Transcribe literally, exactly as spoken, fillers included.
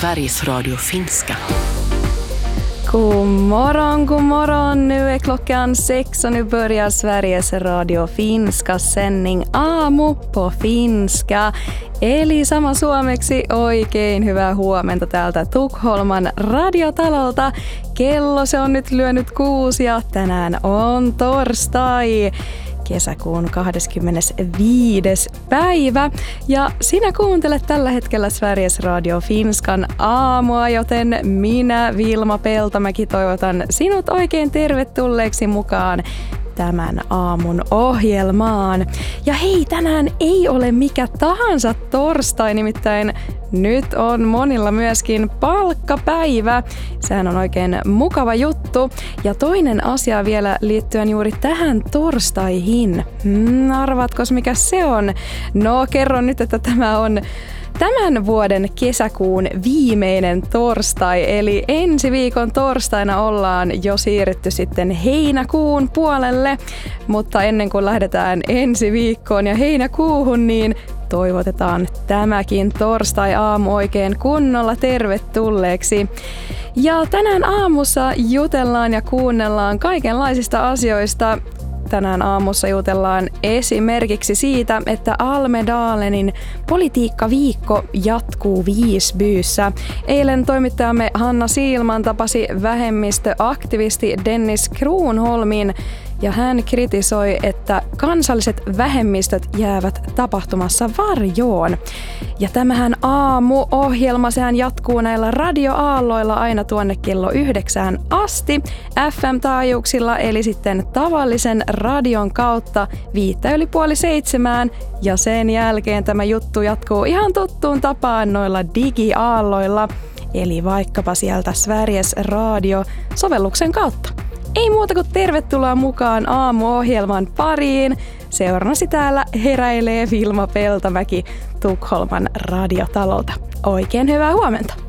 Sveriges Radio Finska. God morgon, god morgon. Nu är klockan sex och nu börjar Sveriges Radio Finska sändning Aamu på finska. Eli sama suomeksi oikein hyvää huomenta täältä Tukholman radiotalolta. Kello se on nyt lyönyt kuusi ja tänään on torstai. Kesäkuun kahdeskymmenesviides päivä ja sinä kuuntelet tällä hetkellä Sveriges Radio Finskan aamua, joten minä Vilma Peltomäki toivotan sinut oikein tervetulleeksi mukaan tämän aamun ohjelmaan. Ja hei, tänään ei ole mikä tahansa torstai, nimittäin nyt on monilla myöskin palkkapäivä. Sehän on oikein mukava juttu. Ja toinen asia vielä liittyen juuri tähän torstaihin. Hmm, arvaatko mikä se on? No, kerron nyt, että tämä on tämän vuoden kesäkuun viimeinen torstai, eli ensi viikon torstaina ollaan jo siirrytty sitten heinäkuun puolelle, mutta ennen kuin lähdetään ensi viikkoon ja heinäkuuhun, niin toivotetaan tämäkin torstai-aamu oikein kunnolla tervetulleeksi. Ja tänään aamussa jutellaan ja kuunnellaan kaikenlaisista asioista. Tänään aamussa jutellaan esimerkiksi siitä, että Almedalenin politiikkaviikko jatkuu Visbyssä. Eilen toimittajamme Hanna Siilman tapasi vähemmistöaktivisti Dennis Kronholmin ja hän kritisoi, että kansalliset vähemmistöt jäävät tapahtumassa varjoon. Ja tämähän aamuohjelma, sehän jatkuu näillä radioaalloilla aina tuonne kello yhdeksään asti F M-taajuuksilla, eli sitten tavallisen radion kautta viittä yli puoli seitsemään. Ja sen jälkeen tämä juttu jatkuu ihan tuttuun tapaan noilla digiaalloilla, eli vaikkapa sieltä Sveriges Radio-sovelluksen kautta. Ei muuta kuin tervetuloa mukaan aamuohjelman pariin. Seurannasi täällä heräilee Vilma Peltomäki Tukholman radiotalolta. Oikein hyvää huomenta!